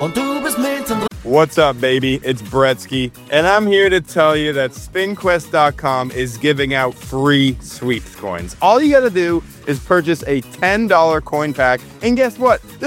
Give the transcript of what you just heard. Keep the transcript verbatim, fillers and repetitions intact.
What's up, baby? It's Bretsky, and I'm here to tell you that spin quest dot com is giving out free sweeps coins. All you gotta do is purchase a ten dollar coin pack, and guess what?